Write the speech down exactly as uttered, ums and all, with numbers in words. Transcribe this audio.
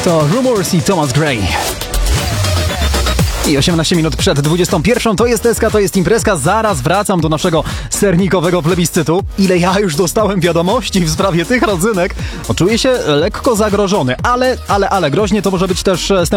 To Rumors i Thomas Gray. I osiemnaście minut przed dwudziestą pierwszą to jest Eska, to jest imprezka. Zaraz wracam do naszego sernikowego plebiscytu. Ile ja już dostałem wiadomości w sprawie tych rodzynek. O, czuję się lekko zagrożony, ale, ale, ale groźnie to może być też z